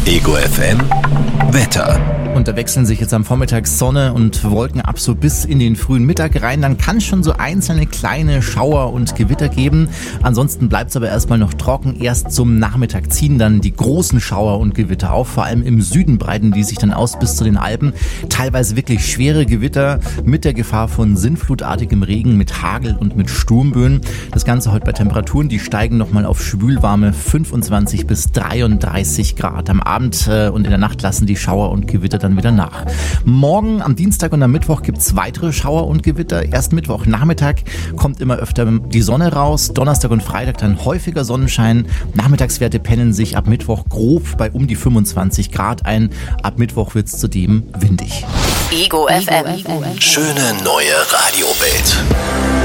Ego FM Wetter. Und da wechseln sich jetzt am Vormittag Sonne und Wolken ab so bis in den frühen Mittag rein. Dann kann es schon so einzelne kleine Schauer und Gewitter geben. Ansonsten bleibt es aber erstmal noch trocken. Erst zum Nachmittag ziehen dann die großen Schauer und Gewitter auf. Vor allem im Süden breiten die sich dann aus bis zu den Alpen. Teilweise wirklich schwere Gewitter mit der Gefahr von sinnflutartigem Regen, mit Hagel und mit Sturmböen. Das Ganze heute bei Temperaturen, die steigen nochmal auf schwülwarme 25 bis 33 Grad. Am Abend und in der Nacht lassen die Schauer und Gewitter dann wieder nach. Morgen am Dienstag und am Mittwoch gibt's weitere Schauer und Gewitter. Erst Mittwochnachmittag kommt immer öfter die Sonne raus. Donnerstag und Freitag dann häufiger Sonnenschein. Nachmittagswerte pennen sich ab Mittwoch grob bei um die 25 Grad ein. Ab Mittwoch wird's zudem windig. Ego FM. Schöne neue Radiowelt.